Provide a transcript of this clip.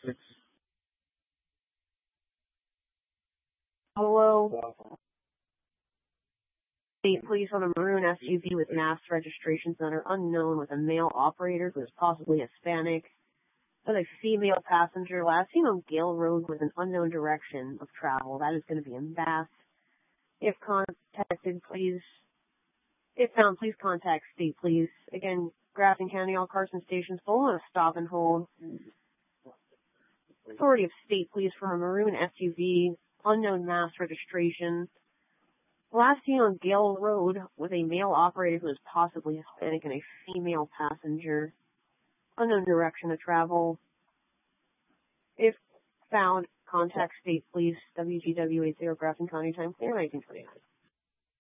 Hello. State police on a maroon SUV with mass registrations that are unknown with a male operator who is possibly Hispanic. With a female passenger last seen on Gale Road with an unknown direction of travel. That is going to be in Bath. If contacted, please. If found, please contact State Police. Again, Grafton County, all Carson stations full on a stop and hold. Authority of State Police for a maroon SUV, unknown mass registration. Last seen on Gale Road with a male operator who is possibly Hispanic and a female passenger. Unknown direction of travel. If found, contact State Police, WGW 80 Grafton County, time clear 1929.